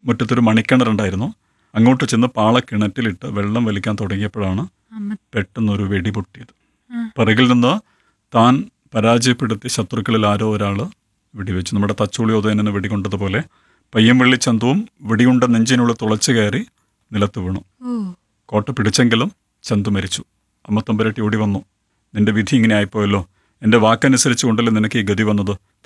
മുറ്റത്തൊരു മണിക്കിണറുണ്ടായിരുന്നു. അങ്ങോട്ട് ചെന്ന് പാളക്കിണറ്റിലിട്ട് വെള്ളം വലിക്കാൻ തുടങ്ങിയപ്പോഴാണ് പെട്ടെന്നൊരു വെടി പൊട്ടിയത്. പിറകിൽ നിന്ന് താൻ പരാജയപ്പെടുത്തി ശത്രുക്കളിൽ ആരോ ഒരാൾ വെടിവെച്ചു. നമ്മുടെ തച്ചോളി ഉദയനന് വെടികൊണ്ടതുപോലെ പയ്യമ്പള്ളി ചന്തുവും വെടിയുണ്ട നെഞ്ചിനുള്ള തുളച്ചു കയറി നിലത്ത് വീണു. കോട്ട പിടിച്ചെങ്കിലും ചന്തു മരിച്ചു. അമ്മ തമ്പുരാട്ടി ഓടി വന്നു. നിന്റെ വിധി ഇങ്ങനെ ആയിപ്പോയല്ലോ, എൻ്റെ വാക്കനുസരിച്ച് കൊണ്ടല്ലേ നിനക്ക് ഈ ഗതി വന്നത്.